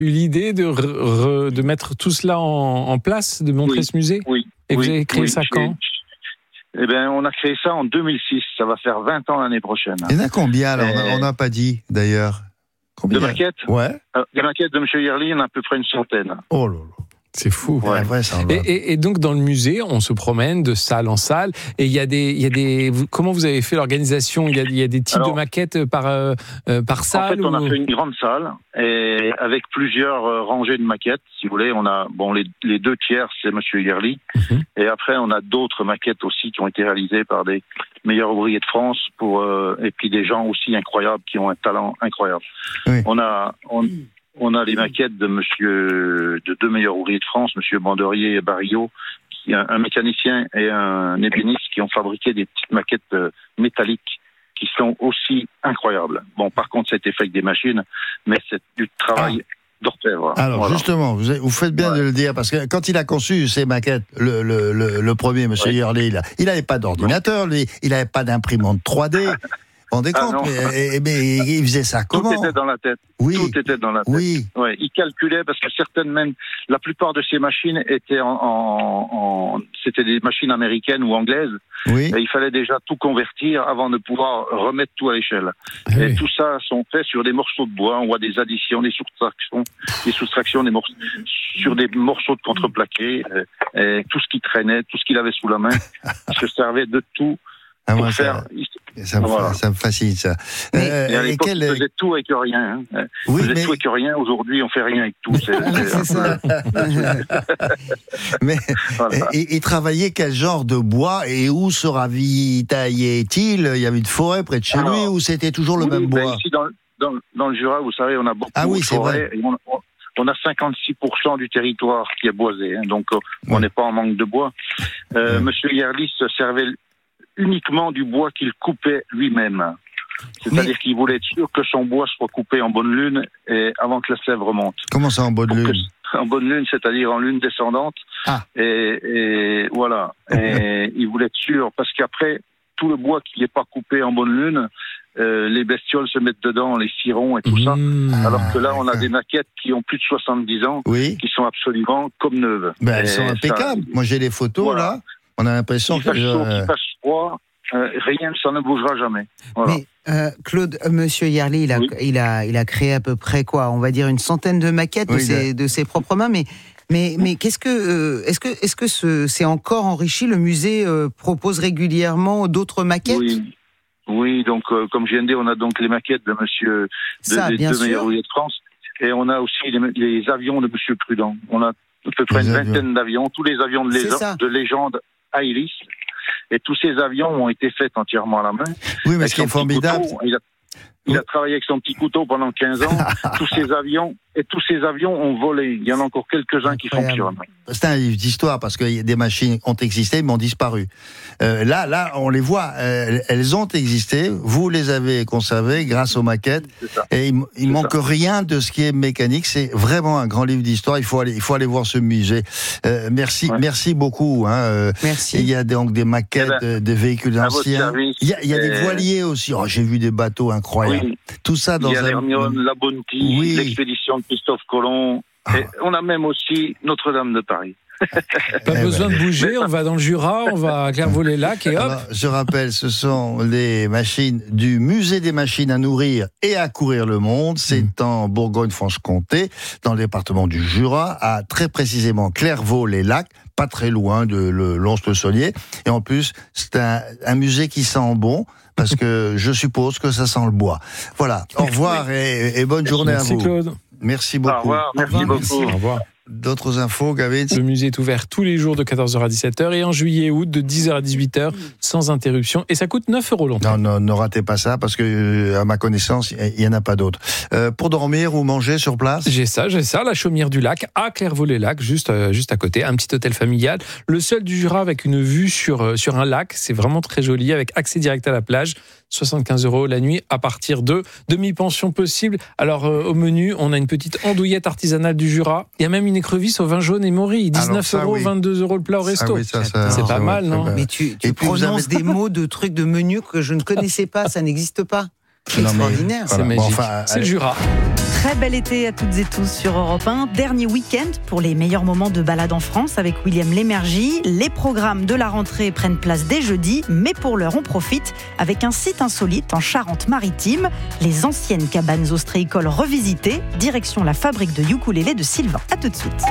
eu l'idée de mettre tout cela en place, de montrer ce musée ? Oui. Et vous avez créé ça quand ? Eh bien, on a créé ça en 2006. Ça va faire 20 ans l'année prochaine. Il y en a combien, alors ? On n'a pas dit, d'ailleurs. Combien de maquettes ? Ouais. Des maquettes de M. Yerli, il y en a à peu près une centaine. Oh là là. C'est fou. Ouais, vrai, ça et donc dans le musée, on se promène de salle en salle. Et il y a des. Comment vous avez fait l'organisation ? Il y a des types de maquettes par salle. En fait, on a fait une grande salle et avec plusieurs rangées de maquettes. Si vous voulez, on a les 2 tiers, c'est M. Yerli. Et après, on a d'autres maquettes aussi qui ont été réalisées par des meilleurs ouvriers de France et puis des gens aussi incroyables qui ont un talent incroyable. Oui. On a les maquettes de 2 meilleurs ouvriers de France, M. Banderier et Barillot, un mécanicien et un ébéniste qui ont fabriqué des petites maquettes métalliques qui sont aussi incroyables. Bon, par contre, ça a été fait avec des machines, mais c'est du travail d'orfèvre. Alors, voilà. Justement, vous faites bien de le dire, parce que quand il a conçu ces maquettes, le premier, M. Yerli, il n'avait pas d'ordinateur, lui, il n'avait pas d'imprimante 3D. On rendez compte, mais il faisait ça comment ? Tout était dans la tête. Oui. Tout était dans la tête. Oui. Ouais, il calculait parce que la plupart de ces machines étaient c'était des machines américaines ou anglaises. Oui. Et il fallait déjà tout convertir avant de pouvoir remettre tout à l'échelle. Et tout ça sont faits sur des morceaux de bois. On voit des additions, des soustractions, sur des morceaux de contreplaqué. Et tout ce qui traînait, tout ce qu'il avait sous la main, il se servait de tout. Pour faire... Ça me fascine, ça. Et à l'époque, on faisait tout avec rien. On faisait tout avec rien. Aujourd'hui, on fait rien avec tout. C'est ça. Mais il travaillait quel genre de bois et où se ravitaillait-il ? Il y avait une forêt près de chez lui ou c'était toujours le même bois ? Ici, dans le Jura, vous savez, on a beaucoup de forêts. Et on a 56% du territoire qui est boisé. Donc, on n'est pas en manque de bois. Monsieur Yerli se servait uniquement du bois qu'il coupait lui-même. C'est-à-dire qu'il voulait être sûr que son bois soit coupé en bonne lune et avant que la sève remonte. Comment ça, en bonne lune ? En bonne lune, c'est-à-dire en lune descendante. Et voilà. Et il voulait être sûr, parce qu'après, tout le bois qui n'est pas coupé en bonne lune, les bestioles se mettent dedans, les cirons et tout ça. Alors que là, on a des maquettes qui ont plus de 70 ans, qui sont absolument comme neuves. Elles sont impeccables. Moi, j'ai les photos, là. On a l'impression qu'il fasse chaud, qu'il fasse froid, rien, ça ne bougera jamais. Voilà. Mais Claude, Monsieur Yerli, il a créé à peu près quoi ? On va dire une centaine de maquettes de ses propres mains. Mais qu'est-ce que est-ce que c'est encore enrichi ? Le musée propose régulièrement d'autres maquettes ? Oui. Donc comme je viens de dire, on a donc les maquettes de Monsieur des 2 meilleurs ouvriers de France, et on a aussi les avions de Monsieur Prudent. On a à peu près une vingtaine d'avions, tous les avions de légende à Iris, et tous ces avions ont été faits entièrement à la main. Oui, mais ce qui est formidable... Il a travaillé avec son petit couteau pendant 15 ans. Tous ces avions ont volé. Il y en a encore quelques-uns qui fonctionnent. C'est un livre d'histoire parce que des machines ont existé mais ont disparu. Là, on les voit. Elles ont existé. Vous les avez conservées grâce aux maquettes. Et il manque rien de ce qui est mécanique. C'est vraiment un grand livre d'histoire. Il faut aller voir ce musée. Merci beaucoup. Merci. Il y a donc des maquettes de véhicules anciens. Il y a des voiliers aussi. Oh, j'ai vu des bateaux incroyables. Oui. Tout ça dans il y a l'Hermione, la Bounty, l'expédition de Christophe Colomb. Et on a même aussi Notre-Dame de Paris. Pas besoin de bouger, on va dans le Jura, on va à Clairvaux-les-Lacs et hop. Alors, je rappelle, ce sont les machines du musée des machines à nourrir et à courir le monde. C'est en Bourgogne-Franche-Comté, dans le département du Jura, à très précisément Clairvaux-les-Lacs, pas très loin de Lons-le-Saunier. Et en plus, c'est un musée qui sent bon, parce que je suppose que ça sent le bois. Voilà, au revoir et bonne journée à vous. Merci Claude. Merci beaucoup. Au revoir, merci beaucoup. Au revoir. D'autres infos, Gavin ? Le musée est ouvert tous les jours de 14h à 17h et en juillet et août de 10h à 18h sans interruption. Et ça coûte 9 € l'entrée. Non, ne ratez pas ça parce que, à ma connaissance, il n'y en a pas d'autres. Pour dormir ou manger sur place ? J'ai ça, la Chaumière du Lac, à Clairvaux-les-Lacs, juste à côté. Un petit hôtel familial. Le seul du Jura avec une vue sur un lac. C'est vraiment très joli avec accès direct à la plage. 75 € la nuit à partir de demi-pension possible. Alors, au menu, on a une petite andouillette artisanale du Jura. Il y a même une écrevisse au vin jaune et maury. 19 €, 22 € le plat au resto. C'est pas mal, non ? Mais tu prononces des mots de trucs de menu que je ne connaissais pas. Ça n'existe pas. C'est extraordinaire. C'est magique. C'est le Jura. Très bel été à toutes et tous sur Europe 1. Dernier week-end pour les meilleurs moments de balade en France avec William Lémergie. Les programmes de la rentrée prennent place dès jeudi, mais pour l'heure, on profite avec un site insolite en Charente-Maritime. Les anciennes cabanes ostréicoles revisitées, direction la fabrique de ukulélé de Sylvain. À tout de suite.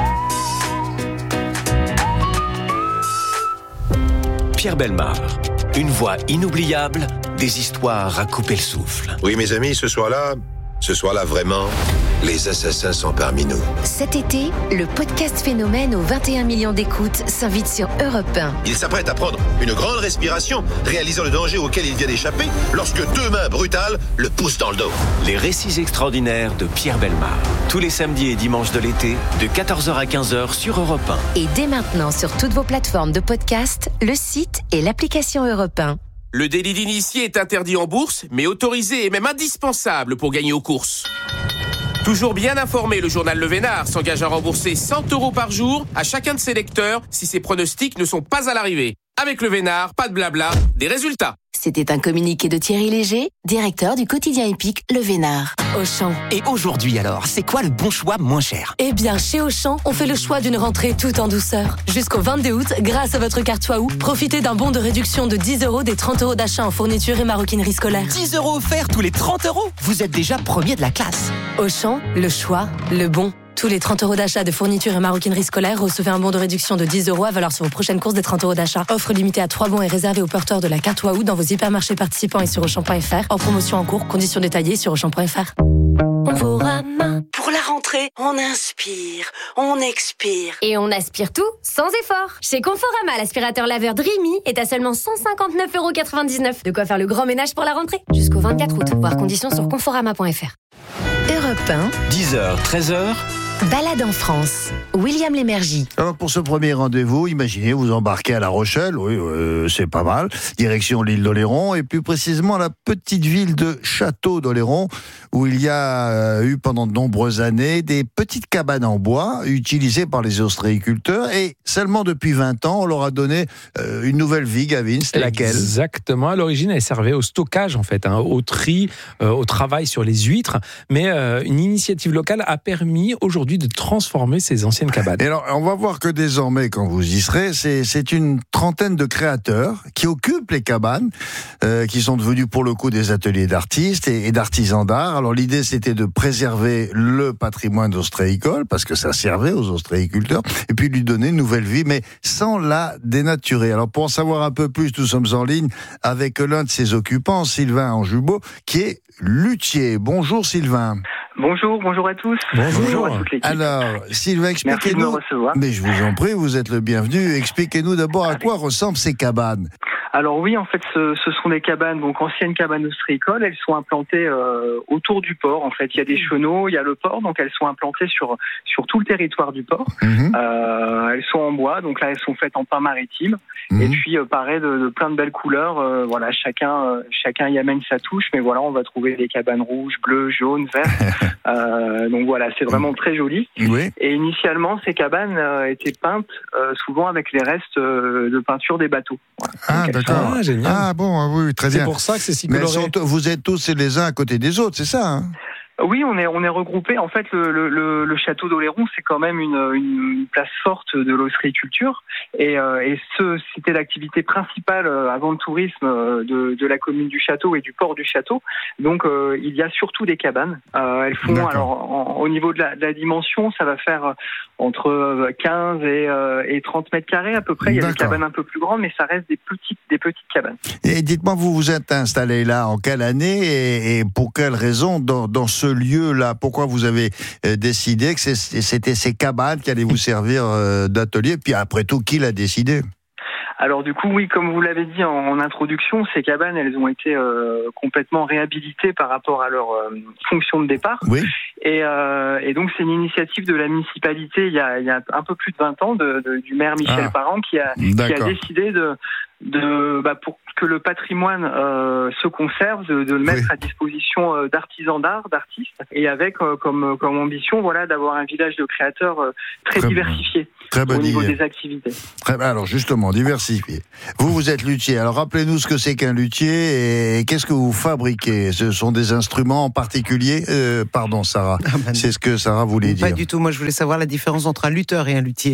Pierre Bellemare, une voix inoubliable, des histoires à couper le souffle. Oui, mes amis, ce soir-là, vraiment, les assassins sont parmi nous. Cet été, le podcast Phénomène aux 21 millions d'écoutes s'invite sur Europe 1. Il s'apprête à prendre une grande respiration, réalisant le danger auquel il vient d'échapper, lorsque deux mains brutales le poussent dans le dos. Les récits extraordinaires de Pierre Bellemare. Tous les samedis et dimanches de l'été, de 14h à 15h sur Europe 1. Et dès maintenant sur toutes vos plateformes de podcast, le site et l'application Europe 1. Le délit d'initié est interdit en bourse, mais autorisé et même indispensable pour gagner aux courses. Toujours bien informé, le journal Le Vénard s'engage à rembourser 100 € par jour à chacun de ses lecteurs si ses pronostics ne sont pas à l'arrivée. Avec Le Vénard, pas de blabla, des résultats. C'était un communiqué de Thierry Léger, directeur du quotidien épique Le Vénard. Auchan. Et aujourd'hui alors, c'est quoi le bon choix moins cher ? Eh bien, chez Auchan, on fait le choix d'une rentrée tout en douceur. Jusqu'au 22 août, grâce à votre carte Waouh, profitez d'un bon de réduction de 10 € des 30 € d'achat en fourniture et maroquinerie scolaire. 10 € offerts tous les 30 €. Vous êtes déjà premier de la classe. Auchan, le choix, le bon. Tous les 30 € d'achat de fourniture et maroquinerie scolaire, recevez un bon de réduction de 10 € à valeur sur vos prochaines courses des 30 € d'achat. Offre limitée à 3 bons et réservée aux porteurs de la carte Waouh dans vos hypermarchés participants et sur Auchan.fr. En promotion en cours, conditions détaillées sur Auchan.fr. Conforama. Pour la rentrée, on inspire, on expire. Et on aspire tout sans effort. Chez Conforama, l'aspirateur laveur Dreamy est à seulement 159,99 €. De quoi faire le grand ménage pour la rentrée. Jusqu'au 24 août. Voir conditions sur Conforama.fr. Europe 1. 10h, 13h. Balade en France. William Lémergie. Alors pour ce premier rendez-vous, imaginez vous embarquez à La Rochelle, oui, c'est pas mal, direction l'île d'Oléron et plus précisément la petite ville de Château-d'Oléron où il y a eu pendant de nombreuses années des petites cabanes en bois utilisées par les ostréiculteurs et seulement depuis 20 ans on leur a donné une nouvelle vie, Gavin, c'était laquelle ? Exactement, à l'origine elle servait au stockage en fait, au tri, au travail sur les huîtres, mais une initiative locale a permis aujourd'hui de transformer ces anciennes cabanes. Et alors, on va voir que désormais, quand vous y serez, c'est une trentaine de créateurs qui occupent les cabanes, qui sont devenus pour le coup des ateliers d'artistes et d'artisans d'art. Alors l'idée, c'était de préserver le patrimoine ostréicole, parce que ça servait aux ostréiculteurs, et puis lui donner une nouvelle vie, mais sans la dénaturer. Alors pour en savoir un peu plus, nous sommes en ligne avec l'un de ses occupants, Sylvain Anjubeau, qui est luthier. Bonjour Sylvain. Bonjour à tous. Bonjour à toute l'équipe. Alors, Sylvain, expliquez-nous. Merci de me recevoir. Mais je vous en prie, vous êtes le bienvenu. Expliquez-nous d'abord à quoi ressemblent ces cabanes. Alors oui, en fait, ce sont des cabanes, donc anciennes cabanes ostréicoles. Elles sont implantées autour du port. En fait, il y a des chenaux, il y a le port, donc elles sont implantées sur tout le territoire du port. Elles sont en bois, donc là, elles sont faites en pain maritime. Et puis pareil de plein de belles couleurs. Voilà, chacun y amène sa touche, mais voilà, on va trouver des cabanes rouges, bleues, jaunes, vertes. Donc voilà, c'est vraiment très joli. Oui. Et initialement, ces cabanes étaient peintes souvent avec les restes de peinture des bateaux. Voilà. Ah, d'accord. Ah, génial. Ah bon, oui, très bien. C'est pour ça que c'est si Mais coloré. vous êtes tous les uns à côté des autres, c'est ça hein ? Oui, on est regroupés. En fait, le château d'Oléron, c'est quand même une place forte de l'ostréiculture, et c'était l'activité principale avant le tourisme de la commune du château et du port du château. Donc, il y a surtout des cabanes. Elles font au niveau de la dimension, ça va faire entre 15 et 30 mètres carrés à peu près. Il y a des cabanes un peu plus grandes, mais ça reste des petites cabanes. Et dites-moi, vous vous êtes installé là en quelle année et pour quelle raison dans ce lieu-là? Pourquoi vous avez décidé que c'était ces cabanes qui allaient vous servir d'atelier? Puis après tout, qui l'a décidé? Alors du coup, oui, comme vous l'avez dit en introduction, ces cabanes, elles ont été complètement réhabilitées par rapport à leur fonction de départ. Oui. Et donc c'est une initiative de la municipalité il y a un peu plus de 20 ans du maire Michel Parent qui a décidé pour que le patrimoine se conserve, de le mettre à disposition d'artisans d'art, d'artistes, et avec comme ambition d'avoir un village de créateurs très diversifié au niveau des activités. Très bien, alors justement, diversifié. Vous êtes luthier, alors rappelez-nous ce que c'est qu'un luthier et qu'est-ce que vous fabriquez? Ce sont des instruments en particulier Pardon Sarah. Sarah. C'est ce que Sarah voulait dire. Pas du tout. Moi, je voulais savoir la différence entre un lutteur et un luthier.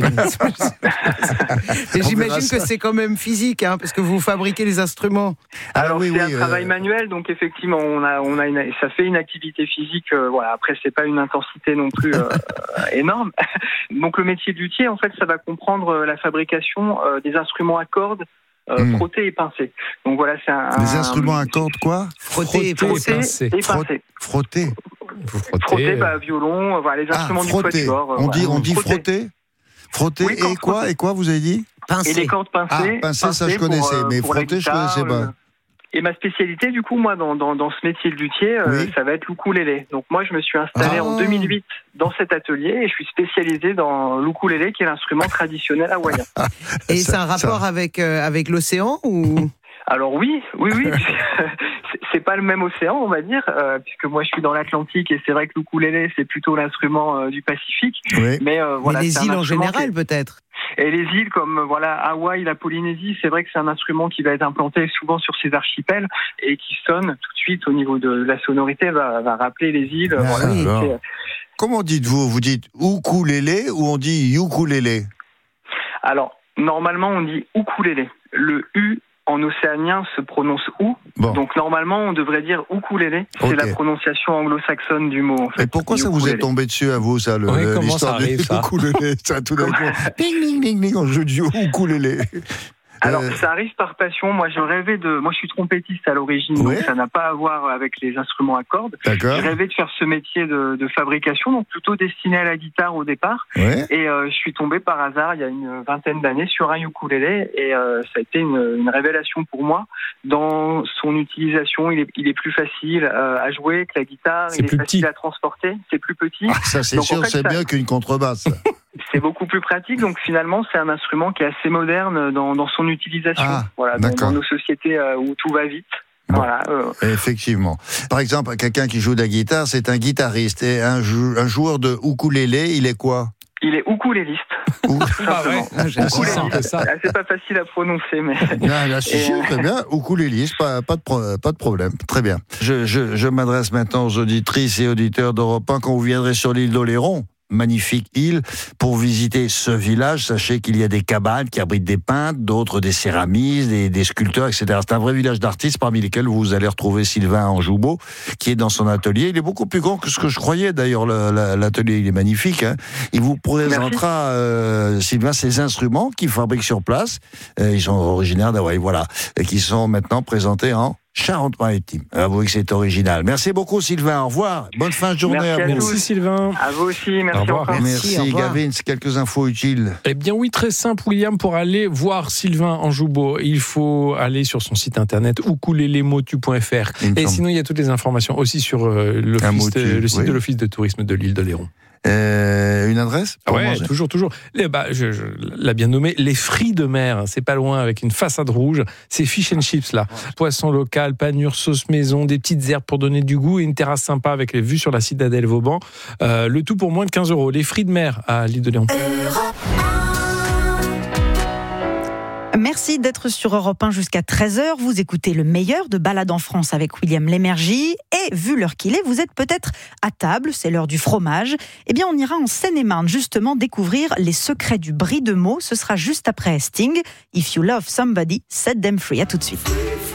Et j'imagine que c'est quand même physique, parce que vous fabriquez les instruments. Alors c'est un travail manuel, donc effectivement, ça fait une activité physique. Voilà. Après, c'est pas une intensité non plus énorme. Donc le métier de luthier, en fait, ça va comprendre la fabrication des instruments à cordes. Frottés et pincés. Donc voilà, c'est des instruments à cordes quoi ? Frottés et pincés. Frotter. Frotter, violon, voilà, les instruments du quatuor. On dit frotter. Frotter oui, et quoi vous avez dit ? Pincer. Et les cordes pincées. Pincer, ça je connaissais, mais frotter je connaissais pas. Et ma spécialité, du coup, moi, dans ce métier de luthier, ça va être l'ukulélé. Donc moi, je me suis installé en 2008 dans cet atelier et je suis spécialisé dans l'ukulélé, qui est l'instrument traditionnel hawaïen. Et c'est un rapport avec l'océan ou ? Alors oui. C'est pas le même océan, on va dire, puisque moi je suis dans l'Atlantique et c'est vrai que l'ukulélé c'est plutôt l'instrument du Pacifique. Oui. Mais voilà, les îles en général peut-être. Et les îles comme Hawaï, la Polynésie, c'est vrai que c'est un instrument qui va être implanté souvent sur ces archipels et qui sonne tout de suite au niveau de la sonorité, va rappeler les îles. Comment dites-vous ? Vous dites ukulélé ou on dit ukulélé ? Alors normalement on dit ukulélé. Le U en océanien se prononce ou. Bon. Donc normalement on devrait dire ukulélé. C'est la prononciation anglo-saxonne du mot. En fait. Et pourquoi ça vous est tombé dessus à vous ça, l'histoire du ukulélé, ça tout d'un coup. Ding ding ding ding, on joue du ukulélé. Alors ça arrive par passion. Moi je suis trompettiste à l'origine, donc ça n'a pas à voir avec les instruments à cordes. D'accord. J'ai rêvé de faire ce métier de fabrication, donc plutôt destiné à la guitare au départ. Ouais. Et je suis tombé par hasard il y a une vingtaine d'années sur un ukulélé et ça a été une révélation pour moi. Dans son utilisation, il est plus facile à jouer que la guitare. Il est facile à transporter. C'est plus petit. Ça c'est donc, sûr, c'est mieux qu'une contrebasse. C'est beaucoup plus pratique, donc finalement c'est un instrument qui est assez moderne dans son utilisation. Dans nos sociétés où tout va vite. Bon. Voilà. Effectivement. Par exemple, quelqu'un qui joue de la guitare, c'est un guitariste. Et un joueur de ukulélé, il est quoi ? Il est ukuléliste. C'est pas facile à prononcer, mais. Très bien. Ukuléliste, pas de problème. Très bien. Je m'adresse maintenant aux auditrices et auditeurs d'Europe 1 quand vous viendrez sur l'île d'Oléron. Magnifique île. Pour visiter ce village, sachez qu'il y a des cabanes qui abritent des peintres, d'autres des céramistes, des sculpteurs, etc. C'est un vrai village d'artistes parmi lesquels vous allez retrouver Sylvain Anjoubeau, qui est dans son atelier. Il est beaucoup plus grand que ce que je croyais. D'ailleurs, l'atelier, il est magnifique. Il vous présentera, Sylvain, ses instruments qu'il fabrique sur place. Ils sont originaires d'Hawaï, et qui sont maintenant présentés en Charente-Maritime. Avouez que c'est original. Merci beaucoup Sylvain, au revoir. Bonne fin de journée à vous. Merci Sylvain. À vous aussi, merci encore. Merci Gavin, quelques infos utiles. Eh bien oui, très simple William, pour aller voir Sylvain Anjoubeau, il faut aller sur son site internet ukulelemotu.fr. Et sinon il y a toutes les informations aussi sur le site de l'Office de tourisme de l'île d'Oléron. Une adresse ? Toujours. Je l'ai bien nommé, les Fruits de mer. C'est pas loin, avec une façade rouge. C'est fish and chips là. Poisson local, panure, sauce maison, des petites herbes pour donner du goût et une terrasse sympa avec les vues sur la citadelle Vauban. Le tout pour moins de 15 €. Les Fruits de mer à l'île d'Oléron. Merci d'être sur Europe 1 jusqu'à 13h. Vous écoutez le meilleur de Balade en France avec William Lémergie. Et vu l'heure qu'il est, vous êtes peut-être à table, c'est l'heure du fromage. Eh bien, on ira en Seine-et-Marne justement découvrir les secrets du brie de Meaux. Ce sera juste après Sting. If you love somebody, set them free. À tout de suite.